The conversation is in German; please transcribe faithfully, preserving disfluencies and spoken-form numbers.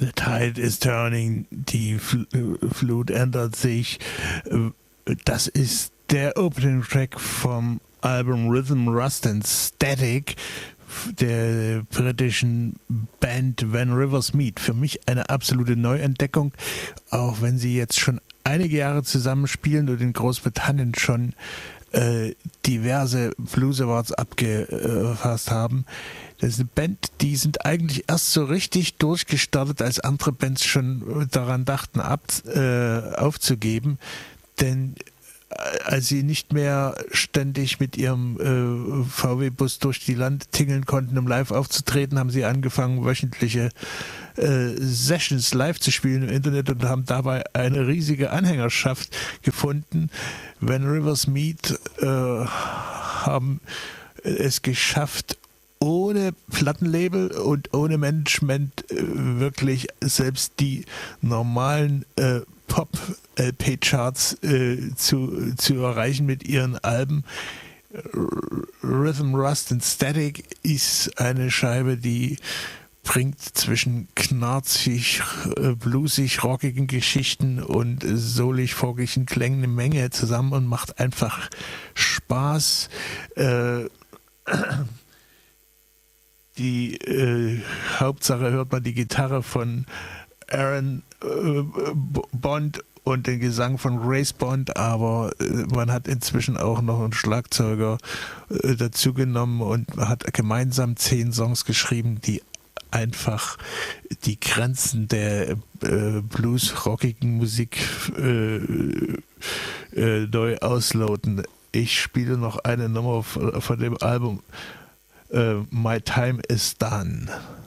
The tide is turning, die Fl Flut ändert sich. Das ist der Opening Track vom Album Rhythm, Rust and Static der britischen Band When Rivers Meet. Für mich eine absolute Neuentdeckung, auch wenn sie jetzt schon einige Jahre zusammenspielen und in Großbritannien schon äh, diverse Blues Awards abgefasst haben. Das ist eine Band, die sind eigentlich erst so richtig durchgestartet, als andere Bands schon daran dachten, ab, äh, aufzugeben. Denn als sie nicht mehr ständig mit ihrem äh, V W-Bus durch die Lande tingeln konnten, um live aufzutreten, haben sie angefangen, wöchentliche äh, Sessions live zu spielen im Internet und haben dabei eine riesige Anhängerschaft gefunden. When Rivers Meet äh, haben es geschafft, ohne Plattenlabel und ohne Management äh, wirklich selbst die normalen äh, Pop-L P-Charts äh, zu, zu erreichen mit ihren Alben. Rhythm, Rust and Static ist eine Scheibe, die bringt zwischen knarzig, äh, bluesig, rockigen Geschichten und äh, soulig, folkigen Klängen eine Menge zusammen und macht einfach Spaß. Äh, die äh, Hauptsache hört man die Gitarre von Aaron äh, Bond und den Gesang von Grace Bond, aber äh, man hat inzwischen auch noch einen Schlagzeuger äh, dazu genommen und man hat gemeinsam zehn Songs geschrieben, die einfach die Grenzen der äh, blues-rockigen Musik äh, äh, neu ausloten. Ich spiele noch eine Nummer von, von dem Album uh, My Time Is Done.